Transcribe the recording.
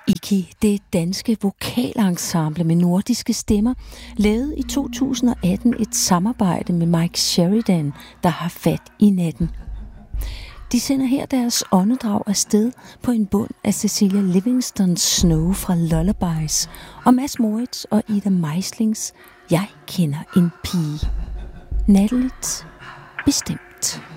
Iki, det danske vokalensemble med nordiske stemmer, lavede i 2018 et samarbejde med Mike Sheridan, der har fat i natten. De sender her deres åndedrag afsted på en bund af Cecilia Livingstons Snow fra Lullabies og Mads Moritz og Ida Meislings Jeg kender en pige. Natteligt bestemt.